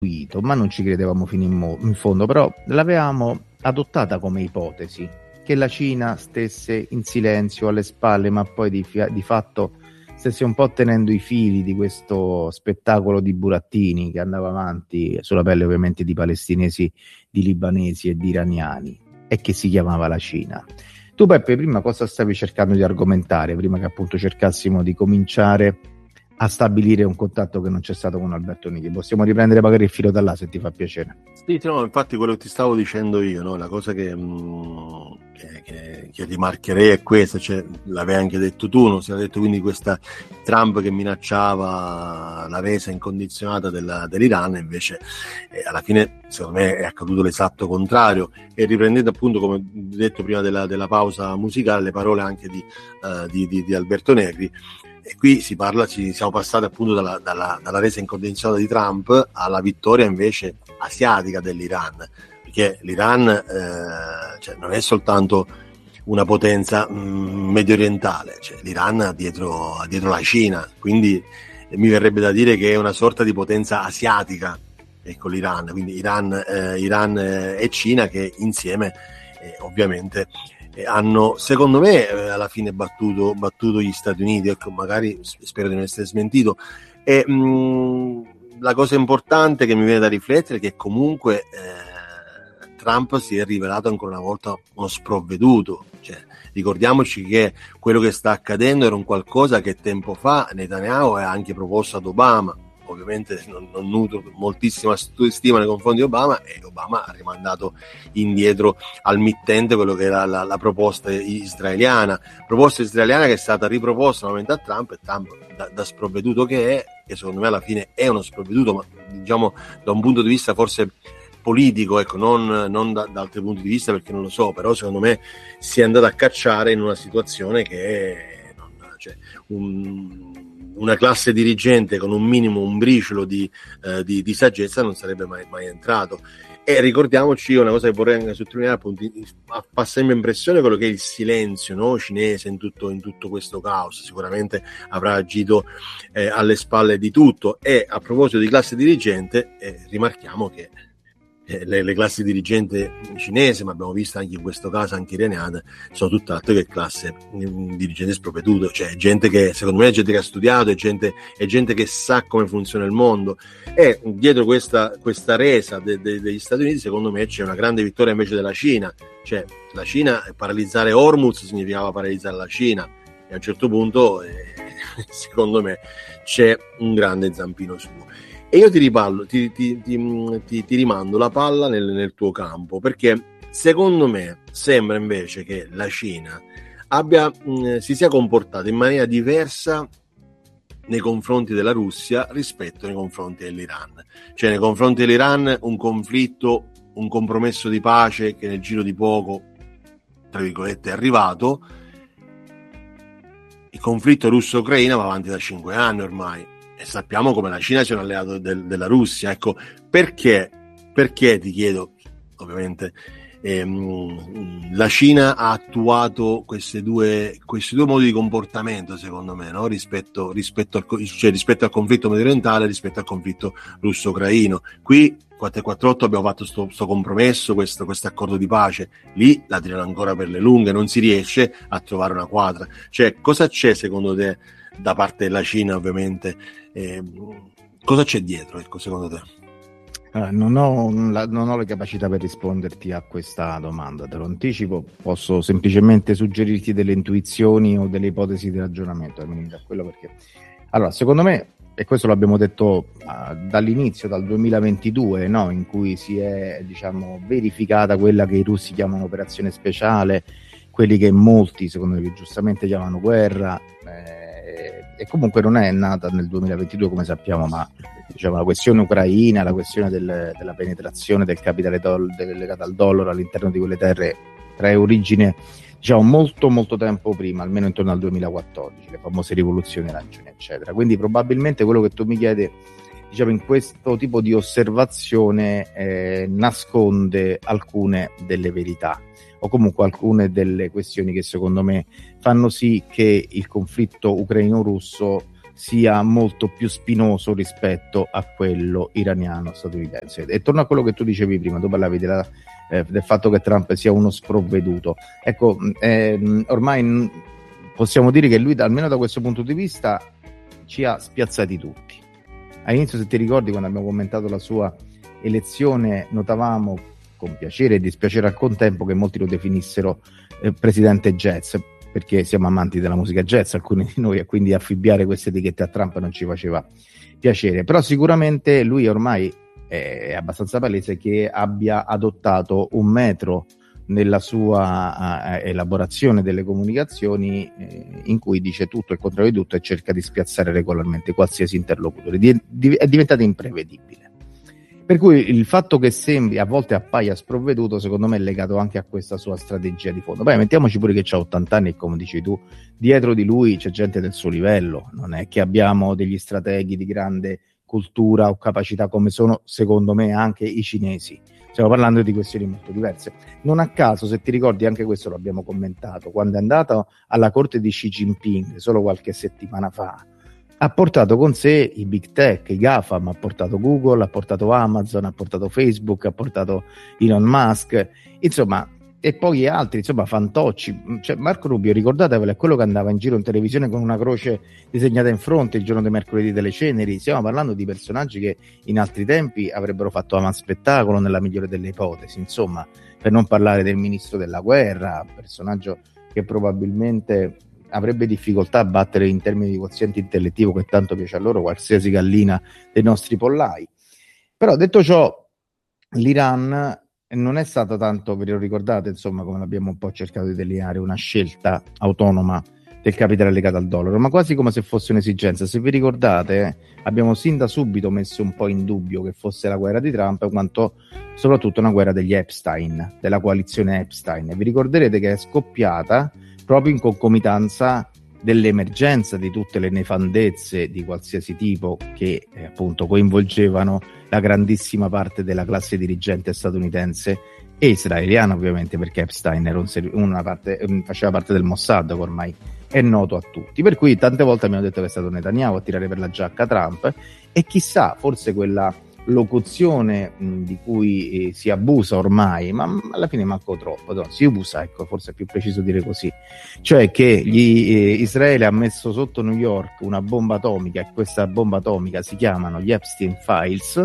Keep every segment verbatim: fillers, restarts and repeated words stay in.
ma non ci credevamo fino in, mo- in fondo, però l'avevamo adottata come ipotesi che la Cina stesse in silenzio alle spalle, ma poi di, fi- di fatto stesse un po' tenendo i fili di questo spettacolo di burattini che andava avanti sulla pelle ovviamente di palestinesi, di libanesi e di iraniani, e che si chiamava la Cina. Tu, Peppe, prima cosa stavi cercando di argomentare, prima che appunto cercassimo di cominciare a stabilire un contatto che non c'è stato con Alberto Nigri? Possiamo riprendere magari il filo da là, se ti fa piacere. Sì, no, infatti quello che ti stavo dicendo io, no? La cosa che, mh, che, che, che rimarcherei è questa, cioè, l'avevi anche detto tu, non si era detto, quindi questa Trump che minacciava la resa incondizionata della, dell'Iran, invece eh, alla fine secondo me è accaduto l'esatto contrario, e riprendendo appunto, come detto prima della, della pausa musicale, le parole anche di, uh, di, di, di Alberto Negri. E qui si parla, ci siamo passati appunto dalla, dalla, dalla resa incondizionata di Trump alla vittoria invece asiatica dell'Iran, perché l'Iran eh, cioè, non è soltanto una potenza mh, medio orientale, cioè, l'Iran ha dietro, ha dietro la Cina, quindi eh, mi verrebbe da dire che è una sorta di potenza asiatica, ecco, l'Iran, quindi Iran, eh, Iran eh, e Cina che insieme eh, ovviamente eh, hanno, secondo me, eh, alla fine battuto, battuto gli Stati Uniti, ecco, magari spero di non essere smentito. E mh, la cosa importante che mi viene da riflettere è che comunque eh, Trump si è rivelato ancora una volta uno sprovveduto, cioè, ricordiamoci che quello che sta accadendo era un qualcosa che tempo fa Netanyahu ha anche proposto ad Obama. Ovviamente non, non nutro moltissima stima nei confronti di Obama, e Obama ha rimandato indietro al mittente quello che era la, la proposta israeliana, proposta israeliana che è stata riproposta nuovamente a Trump, e Trump da, da sprovveduto che è, che secondo me alla fine è uno sprovveduto, ma diciamo da un punto di vista forse politico, ecco, non, non da, da altri punti di vista, perché non lo so, però secondo me si è andato a cacciare in una situazione che è, non, cioè, un una classe dirigente con un minimo, un briciolo di, eh, di, di saggezza non sarebbe mai, mai entrato. E ricordiamoci una cosa che vorrei anche sottolineare, appunto, fa sempre impressione quello che è il silenzio, no, cinese in tutto, in tutto questo caos. Sicuramente avrà agito eh, alle spalle di tutto. E a proposito di classe dirigente, eh, rimarchiamo che Le, le classi dirigenti cinese, ma abbiamo visto anche in questo caso anche iraniana, sono tutt'altro che classe dirigente sprovveduto, cioè gente che secondo me è gente che ha studiato, è gente, è gente che sa come funziona il mondo, e dietro questa, questa resa de, de, degli Stati Uniti secondo me c'è una grande vittoria invece della Cina, cioè la Cina, paralizzare Hormuz significava paralizzare la Cina, e a un certo punto eh, secondo me c'è un grande zampino suo. E io ti ripallo, ti, ti, ti, ti, ti rimando la palla nel, nel tuo campo, perché secondo me sembra invece che la Cina abbia, mh, si sia comportata in maniera diversa nei confronti della Russia rispetto nei confronti dell'Iran. Cioè nei confronti dell'Iran un conflitto, un compromesso di pace che nel giro di poco, tra virgolette, è arrivato. Il conflitto russo-ucraina va avanti da cinque anni ormai. E sappiamo come la Cina sia un alleato del, della Russia, ecco, perché, perché ti chiedo, ovviamente, ehm, la Cina ha attuato queste due, questi due modi di comportamento, secondo me, no? rispetto, rispetto, al, cioè rispetto al conflitto mediorientale, rispetto al conflitto russo-ucraino. Qui quattrocentoquarantotto abbiamo fatto sto, sto compromesso, questo, questo accordo di pace, lì la tirano ancora per le lunghe, non si riesce a trovare una quadra. Cioè, cosa c'è secondo te da parte della Cina, ovviamente? Eh, cosa c'è dietro, ecco, secondo te? Allora, non ho, la, non ho le capacità per risponderti a questa domanda, te lo anticipo, posso semplicemente suggerirti delle intuizioni o delle ipotesi di ragionamento, da quello perché... Allora, secondo me, e questo l'abbiamo detto uh, dall'inizio, dal duemilaventidue, no, in cui si è, diciamo, verificata quella che i russi chiamano operazione speciale, quelli che molti, secondo me, giustamente chiamano guerra, eh, e comunque non è nata nel duemilaventidue, come sappiamo, ma diciamo la questione ucraina, la questione del, della penetrazione del capitale doll- legato al dollaro all'interno di quelle terre trae origine, diciamo, molto molto tempo prima, almeno intorno al duemilaquattordici, le famose rivoluzioni arancioni, eccetera. Quindi probabilmente quello che tu mi chiedi, diciamo, in questo tipo di osservazione eh, nasconde alcune delle verità, o comunque alcune delle questioni che secondo me fanno sì che il conflitto ucraino-russo sia molto più spinoso rispetto a quello iraniano-statunitense. E torno a quello che tu dicevi prima, tu parlavi della, eh, del fatto che Trump sia uno sprovveduto. Ecco, ehm, ormai possiamo dire che lui, almeno da questo punto di vista, ci ha spiazzati tutti. All'inizio, se ti ricordi, quando abbiamo commentato la sua elezione, notavamo con piacere e dispiacere al contempo che molti lo definissero eh, presidente jazz, perché siamo amanti della musica jazz, alcuni di noi, e quindi affibbiare queste etichette a Trump non ci faceva piacere. Però sicuramente lui ormai è abbastanza palese che abbia adottato un metro nella sua uh, elaborazione delle comunicazioni eh, in cui dice tutto e il contrario di tutto e cerca di spiazzare regolarmente qualsiasi interlocutore. Di, di, è diventato imprevedibile. Per cui il fatto che sembri a volte appaia sprovveduto, secondo me è legato anche a questa sua strategia di fondo. Beh, mettiamoci pure che c'ha ottanta anni e, come dici tu, dietro di lui c'è gente del suo livello, non è che abbiamo degli strateghi di grande cultura o capacità come sono, secondo me, anche i cinesi. Stiamo parlando di questioni molto diverse. Non a caso, se ti ricordi, anche questo lo abbiamo commentato, quando è andato alla corte di Xi Jinping solo qualche settimana fa, ha portato con sé i big tech, i GAFAM, ha portato Google, ha portato Amazon, ha portato Facebook, ha portato Elon Musk, insomma, e poi altri, insomma, fantocci. Cioè, Marco Rubio, ricordatevelo, è quello che andava in giro in televisione con una croce disegnata in fronte il giorno di mercoledì delle ceneri. Stiamo parlando di personaggi che in altri tempi avrebbero fatto avanspettacolo nella migliore delle ipotesi, insomma, per non parlare del ministro della guerra, personaggio che probabilmente avrebbe difficoltà a battere in termini di quoziente intellettivo, che tanto piace a loro, qualsiasi gallina dei nostri pollai. Però detto ciò, l'Iran non è stata tanto, ve lo ricordate, insomma, come l'abbiamo un po' cercato di delineare, una scelta autonoma del capitale legato al dollaro, ma quasi come se fosse un'esigenza. Se vi ricordate, eh, abbiamo sin da subito messo un po' in dubbio che fosse la guerra di Trump, quanto soprattutto una guerra degli Epstein, della coalizione Epstein. E vi ricorderete che è scoppiata proprio in concomitanza dell'emergenza di tutte le nefandezze di qualsiasi tipo che eh, appunto coinvolgevano la grandissima parte della classe dirigente statunitense e israeliana, ovviamente, perché Epstein era un ser- una parte, faceva parte del Mossad, che ormai è noto a tutti. Per cui tante volte abbiamo detto che è stato Netanyahu a tirare per la giacca Trump, e chissà, forse quella locuzione mh, di cui eh, si abusa ormai, ma mh, alla fine manco troppo, no, si usa, ecco, forse è più preciso dire così, cioè che gli, eh, Israele ha messo sotto New York una bomba atomica, e questa bomba atomica si chiamano gli Epstein Files,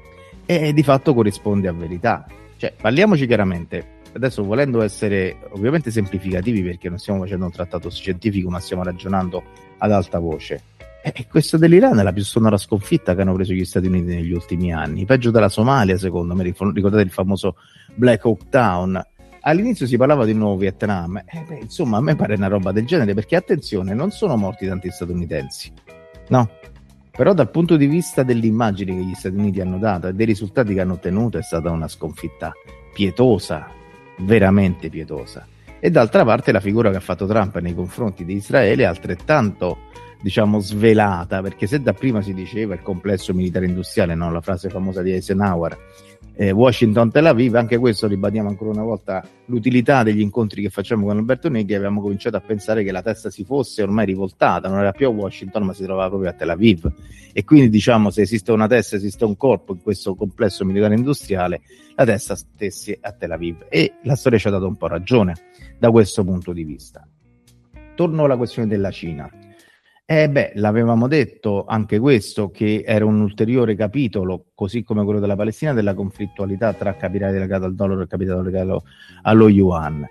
e, e di fatto corrisponde a verità. Cioè, parliamoci chiaramente, adesso, volendo essere ovviamente semplificativi, perché non stiamo facendo un trattato scientifico ma stiamo ragionando ad alta voce. E questo dell'Iran è la più sonora sconfitta che hanno preso gli Stati Uniti negli ultimi anni, peggio della Somalia, secondo me. Ricordate il famoso Black Hawk Down? All'inizio si parlava di un nuovo Vietnam, eh, beh, insomma, a me pare una roba del genere, perché attenzione, non sono morti tanti statunitensi, no, però dal punto di vista dell'immagine che gli Stati Uniti hanno dato e dei risultati che hanno ottenuto è stata una sconfitta pietosa, veramente pietosa. E d'altra parte la figura che ha fatto Trump nei confronti di Israele è altrettanto, diciamo, svelata, perché se da prima si diceva il complesso militare industriale, no? La frase famosa di Eisenhower, eh, Washington-Tel Aviv, anche questo ribadiamo ancora una volta l'utilità degli incontri che facciamo con Alberto Negri. Avevamo cominciato a pensare che la testa si fosse ormai rivoltata, non era più a Washington ma si trovava proprio a Tel Aviv, e quindi, diciamo, se esiste una testa, esiste un corpo in questo complesso militare industriale, la testa stesse a Tel Aviv, e la storia ci ha dato un po' ragione da questo punto di vista. Torno alla questione della Cina. Eh beh, l'avevamo detto anche questo, che era un ulteriore capitolo, così come quello della Palestina, della conflittualità tra capitale legato al dollaro e capitale legato allo yuan.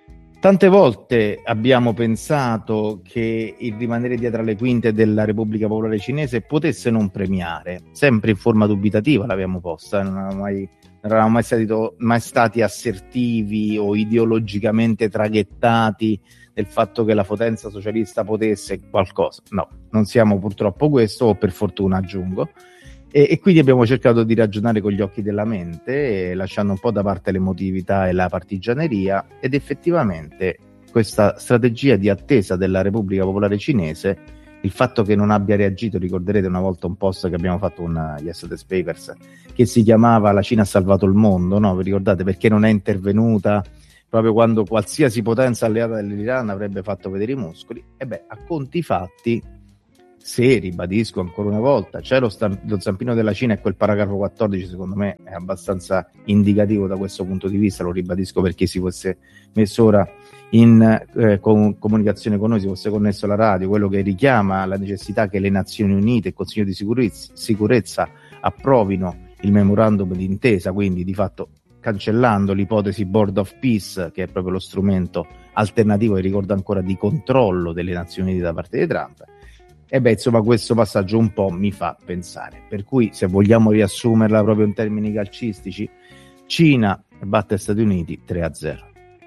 Tante volte abbiamo pensato che il rimanere dietro le quinte della Repubblica Popolare Cinese potesse non premiare, sempre in forma dubitativa l'abbiamo posta, non eravamo mai, non eravamo mai stati, mai stati assertivi o ideologicamente traghettati del fatto che la potenza socialista potesse qualcosa. No, non siamo purtroppo questo, o per fortuna aggiungo, e, e quindi abbiamo cercato di ragionare con gli occhi della mente, eh, lasciando un po' da parte l'emotività e la partigianeria, ed effettivamente questa strategia di attesa della Repubblica Popolare Cinese, il fatto che non abbia reagito, ricorderete una volta un post che abbiamo fatto con gli Yesterday's Papers che si chiamava "La Cina ha salvato il mondo", no? Vi ricordate? Perché non è intervenuta proprio quando qualsiasi potenza alleata dell'Iran avrebbe fatto vedere i muscoli? E beh, a conti fatti, se, ribadisco ancora una volta, c'è lo, stamp- lo zampino della Cina e quel paragrafo quattordici secondo me è abbastanza indicativo da questo punto di vista, lo ribadisco perché si fosse messo ora in eh, com- comunicazione con noi, si fosse connesso alla radio, quello che richiama la necessità che le Nazioni Unite e il Consiglio di sicurezza, sicurezza approvino il memorandum di intesa, quindi di fatto cancellando l'ipotesi Board of Peace, che è proprio lo strumento alternativo, e ricordo ancora, di controllo delle Nazioni Unite da parte di Trump. E beh, insomma, questo passaggio un po' mi fa pensare. Per cui, se vogliamo riassumerla proprio in termini calcistici, Cina batte Stati Uniti tre a zero.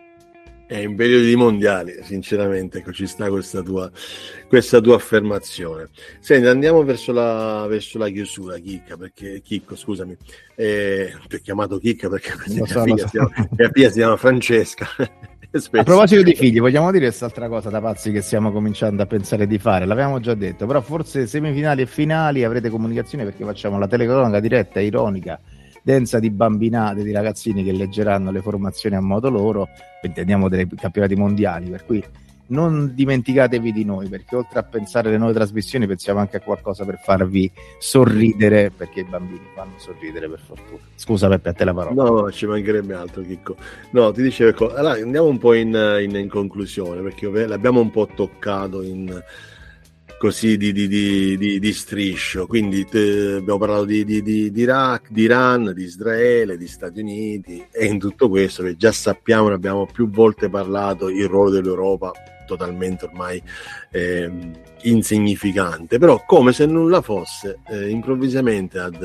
È in periodi di mondiali, sinceramente, ecco, ci sta questa tua, questa tua affermazione. Senti, andiamo verso la, verso la chiusura, Chicca, perché Chicco, scusami, eh, ti ho chiamato Chicca perché mia, so, figlia si chiama, mia figlia si chiama Francesca. A proposito di figli, vogliamo dire quest'altra cosa da pazzi che stiamo cominciando a pensare di fare? L'avevamo già detto, però forse semifinali e finali avrete comunicazione, perché facciamo la telecronaca diretta ironica, densa di bambinate, di ragazzini che leggeranno le formazioni a modo loro, intendiamo dei campionati mondiali, per cui non dimenticatevi di noi, perché oltre a pensare alle nuove trasmissioni pensiamo anche a qualcosa per farvi sorridere, perché i bambini fanno sorridere, per fortuna. Scusa Peppe, a te la parola. No, ci mancherebbe altro, Chicco. No, ti dicevo, ecco, allora andiamo un po' in, in, in conclusione, perché l'abbiamo un po' toccato in così di, di, di, di, di striscio, quindi te, abbiamo parlato di, di, di, di Iraq, di Iran, di Israele, di Stati Uniti, e in tutto questo, che già sappiamo, ne abbiamo più volte parlato, il ruolo dell'Europa totalmente ormai eh, insignificante, però come se nulla fosse, eh, improvvisamente ad,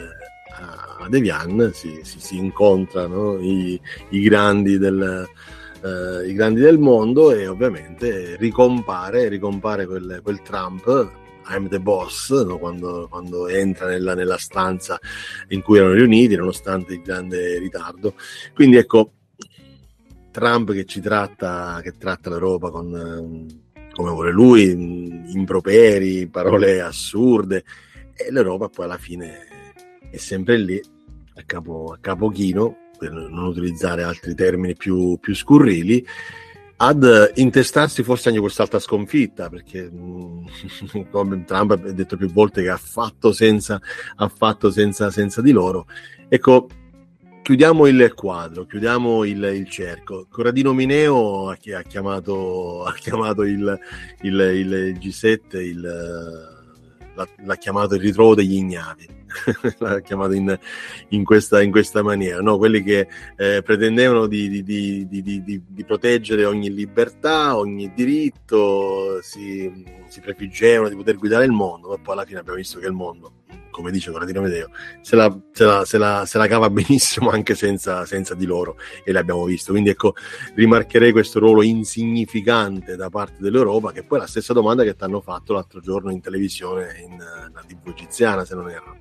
eh, ad Evian si, si, si incontrano i, i grandi del Uh, i grandi del mondo, e ovviamente ricompare ricompare quel, quel Trump, I'm the boss, no? quando, quando entra nella, nella stanza in cui erano riuniti nonostante il grande ritardo. Quindi ecco, Trump che ci tratta che tratta l'Europa con um, come vuole lui, improperi, parole assurde, e l'Europa poi alla fine è sempre lì a capo, a capo chino, per non utilizzare altri termini più, più scurrili, ad intestarsi forse anche quest'altra sconfitta, perché come Trump ha detto più volte che ha fatto senza, ha fatto senza, senza di loro. Ecco, chiudiamo il quadro, chiudiamo il, il cerco. Corradino Mineo ha, ha chiamato, ha chiamato il, il, il G sette il, l'ha, l'ha chiamato il ritrovo degli ignavi. L'ha chiamato in, in, questa, in questa maniera, no? Quelli che eh, pretendevano di, di, di, di, di, di proteggere ogni libertà, ogni diritto, si, si prefiggevano di poter guidare il mondo, ma poi alla fine abbiamo visto che il mondo, come dice Corradino Medeo, se la, se la, se la, se la cava benissimo anche senza, senza di loro, e l'abbiamo visto. Quindi ecco, rimarcherei questo ruolo insignificante da parte dell'Europa, che poi è la stessa domanda che ti hanno fatto l'altro giorno in televisione, in la tivù egiziana, se non erro.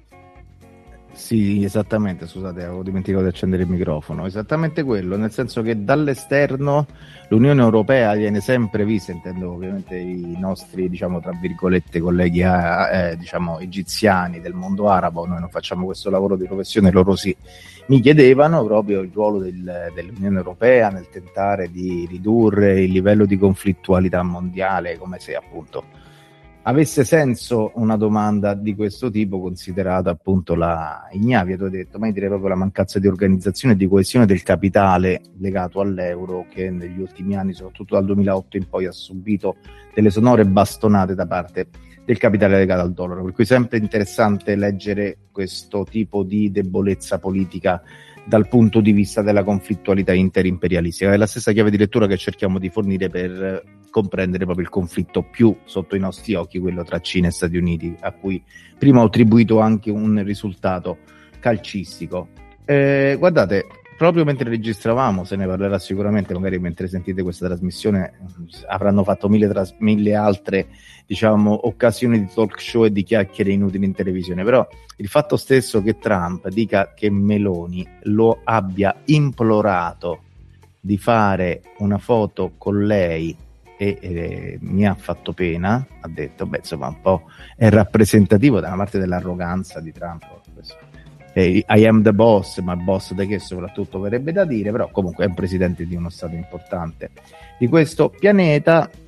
Sì, esattamente, scusate, avevo dimenticato di accendere il microfono. Esattamente quello, nel senso che dall'esterno l'Unione Europea viene sempre vista, intendo ovviamente i nostri, diciamo, tra virgolette, colleghi eh, diciamo, egiziani del mondo arabo. Noi non facciamo questo lavoro di professione, loro sì. Mi chiedevano proprio il ruolo del, dell'Unione Europea nel tentare di ridurre il livello di conflittualità mondiale, come se appunto avesse senso una domanda di questo tipo, considerata appunto la ignavia, tu hai detto, ma io direi proprio la mancanza di organizzazione e di coesione del capitale legato all'euro, che negli ultimi anni, soprattutto dal duemilaotto in poi, ha subito delle sonore bastonate da parte del capitale legato al dollaro, per cui è sempre interessante leggere questo tipo di debolezza politica dal punto di vista della conflittualità interimperialistica. È la stessa chiave di lettura che cerchiamo di fornire per comprendere proprio il conflitto più sotto i nostri occhi, quello tra Cina e Stati Uniti, a cui prima ho attribuito anche un risultato calcistico. Eh, guardate, proprio mentre registravamo, se ne parlerà sicuramente, magari mentre sentite questa trasmissione avranno fatto mille, tras- mille altre, diciamo, occasioni di talk show e di chiacchiere inutili in televisione, però il fatto stesso che Trump dica che Meloni lo abbia implorato di fare una foto con lei e eh, mi ha fatto pena, ha detto, beh, insomma, un po' è rappresentativo da una parte dell'arroganza di Trump. Eh, I am the boss, ma boss da che soprattutto verrebbe da dire, però comunque è un presidente di uno stato importante di questo pianeta.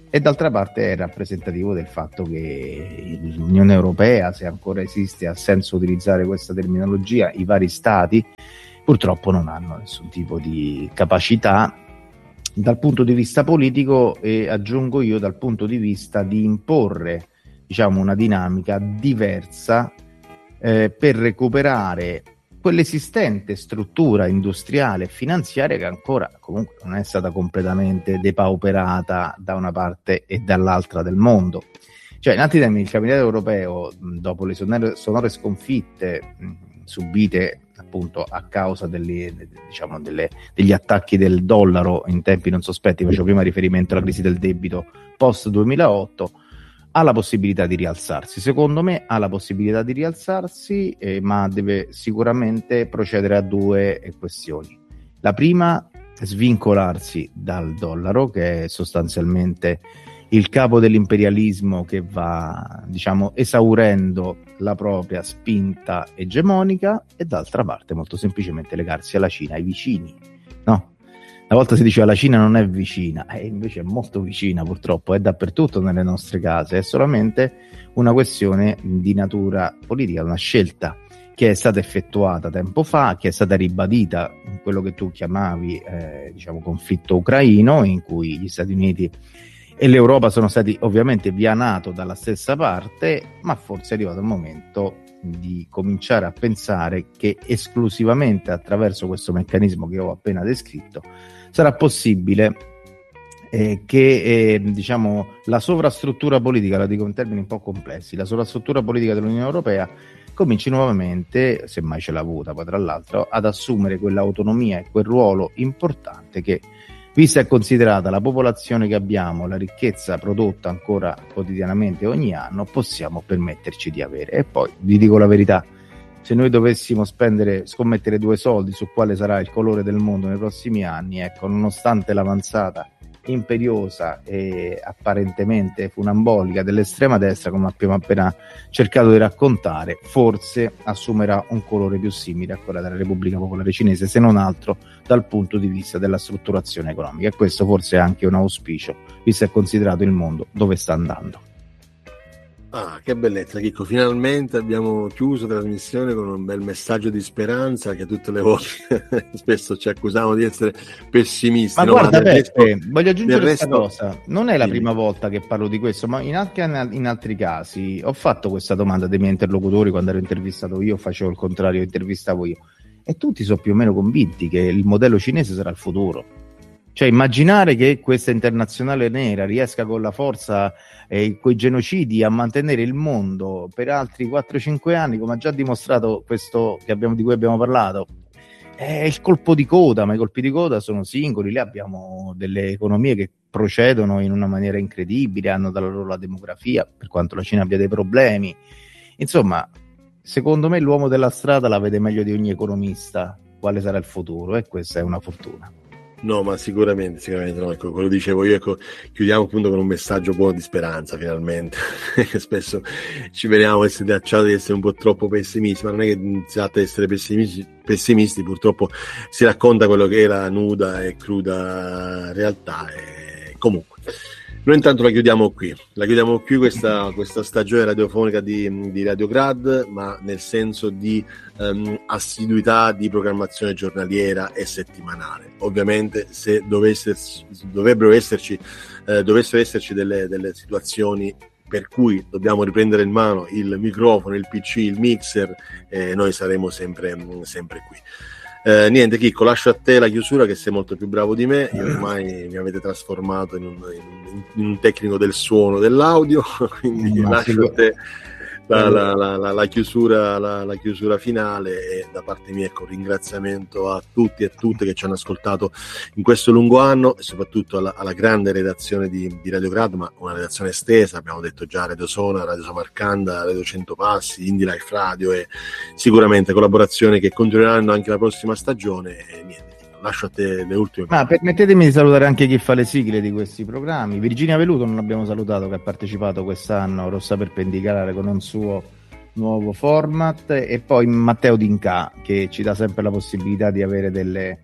e d'altra parte è rappresentativo del fatto che l'Unione Europea, se ancora esiste, ha senso utilizzare questa terminologia, i vari stati purtroppo non hanno nessun tipo di capacità dal punto di vista politico e aggiungo io dal punto di vista di imporre, diciamo, una dinamica diversa eh, per recuperare quell'esistente struttura industriale e finanziaria che ancora comunque non è stata completamente depauperata da una parte e dall'altra del mondo. Cioè, in altri termini, il capitale europeo, dopo le sonore, sonore sconfitte mh, subite appunto a causa delle, diciamo, delle, degli attacchi del dollaro in tempi non sospetti, facevo prima riferimento alla crisi del debito post duemilaotto, ha la possibilità di rialzarsi. Secondo me ha la possibilità di rialzarsi, eh, ma deve sicuramente procedere a due eh, questioni. La prima è svincolarsi dal dollaro, che è sostanzialmente il capo dell'imperialismo che va, diciamo, esaurendo la propria spinta egemonica, e d'altra parte molto semplicemente legarsi alla Cina, ai vicini, no? Una volta si diceva la Cina non è vicina, e invece è molto vicina, purtroppo, è dappertutto nelle nostre case, è solamente una questione di natura politica, una scelta che è stata effettuata tempo fa, che è stata ribadita in quello che tu chiamavi eh, diciamo conflitto ucraino, in cui gli Stati Uniti e l'Europa sono stati ovviamente via NATO dalla stessa parte, ma forse è arrivato il momento di cominciare a pensare che esclusivamente attraverso questo meccanismo che ho appena descritto sarà possibile eh, che eh, diciamo la sovrastruttura politica, la dico in termini un po' complessi, la sovrastruttura politica dell'Unione Europea cominci nuovamente, se mai ce l'ha avuta poi tra l'altro, ad assumere quell'autonomia e quel ruolo importante che, vista e considerata la popolazione che abbiamo, la ricchezza prodotta ancora quotidianamente ogni anno, possiamo permetterci di avere. E poi vi dico la verità, se noi dovessimo spendere, scommettere due soldi su quale sarà il colore del mondo nei prossimi anni, ecco, nonostante l'avanzata imperiosa e apparentemente funambolica dell'estrema destra, come abbiamo appena cercato di raccontare, forse assumerà un colore più simile a quella della Repubblica Popolare Cinese, se non altro dal punto di vista della strutturazione economica, e questo forse è anche un auspicio, visto e considerato il mondo dove sta andando. Ah, che bellezza, Chicco, finalmente abbiamo chiuso la trasmissione con un bel messaggio di speranza, che tutte le volte spesso ci accusavano di essere pessimisti. Ma no? guarda, ma Peppe, resto, voglio aggiungere questa resto... cosa, non è la sì. prima volta che parlo di questo, ma in, anche in altri casi ho fatto questa domanda dei miei interlocutori quando ero intervistato io, facevo il contrario, intervistavo io, e tutti sono più o meno convinti che il modello cinese sarà il futuro. Cioè, immaginare che questa internazionale nera riesca con la forza e coi genocidi a mantenere il mondo per altri quattro cinque anni, come ha già dimostrato questo che abbiamo, di cui abbiamo parlato, è il colpo di coda, ma i colpi di coda sono singoli. Lì abbiamo delle economie che procedono in una maniera incredibile, hanno dalla loro la demografia, per quanto la Cina abbia dei problemi. Insomma, secondo me l'uomo della strada la vede meglio di ogni economista quale sarà il futuro, e questa è una fortuna. No, ma sicuramente, sicuramente no. Ecco, quello dicevo io, ecco, chiudiamo appunto con un messaggio buono di speranza, finalmente. Spesso ci vediamo essere tacciati di essere un po' troppo pessimisti, ma non è che si tratta di essere pessimisti, pessimisti, purtroppo si racconta quello che è la nuda e cruda realtà, e comunque. Noi intanto la chiudiamo qui, la chiudiamo qui questa, questa stagione radiofonica di, di Radiograd, ma nel senso di um, assiduità di programmazione giornaliera e settimanale. Ovviamente se dovesse, dovrebbero esserci, eh, dovessero esserci delle, delle situazioni per cui dobbiamo riprendere in mano il microfono, il P C, il mixer, eh, noi saremo sempre, sempre qui. Eh, niente, Chicco, lascio a te la chiusura, che sei molto più bravo di me. Io ormai mi avete trasformato in un, in, in un tecnico del suono, dell'audio, quindi Ma lascio a te la, la, la, la, la, chiusura, la, la chiusura finale, e da parte mia, ecco, un ringraziamento a tutti e a tutte che ci hanno ascoltato in questo lungo anno, e soprattutto alla, alla grande redazione di, di Radiograd, ma una redazione estesa, abbiamo detto già, Radio Sona, Radio Samarcanda, Radio Cento Passi, Indie Life Radio, e sicuramente collaborazioni che continueranno anche la prossima stagione. E niente, lascio a te le ultime parole. Ma permettetemi di salutare anche chi fa le sigle di questi programmi. Virginia Veluto non abbiamo salutato, che ha partecipato quest'anno a Rossa Perpendicolare con un suo nuovo format, e poi Matteo D'Inca, che ci dà sempre la possibilità di avere delle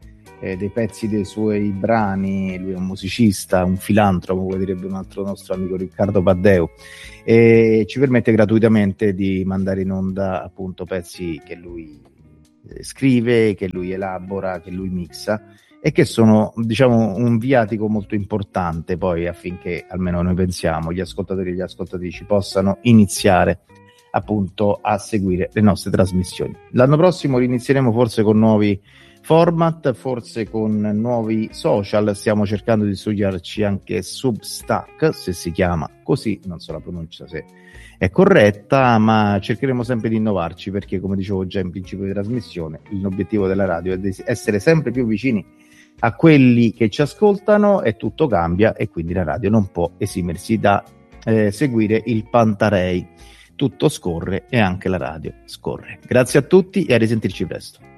eh, dei pezzi dei suoi brani. Lui è un musicista, un filantropo, come direbbe un altro nostro amico Riccardo Paddeu, e ci permette gratuitamente di mandare in onda appunto pezzi che lui eh, scrive, che lui elabora, che lui mixa, e che sono, diciamo, un viatico molto importante poi affinché, almeno noi pensiamo, gli ascoltatori e gli ascoltatrici possano iniziare appunto a seguire le nostre trasmissioni. L'anno prossimo inizieremo forse con nuovi format, forse con nuovi social. Stiamo cercando di studiarci anche Substack, se si chiama così, non so la pronuncia se è corretta, ma cercheremo sempre di innovarci, perché, come dicevo già in principio di trasmissione, l'obiettivo della radio è di essere sempre più vicini a quelli che ci ascoltano, e tutto cambia, e quindi la radio non può esimersi da eh, seguire il Pantarei. Tutto scorre e anche la radio scorre. Grazie a tutti e a risentirci presto.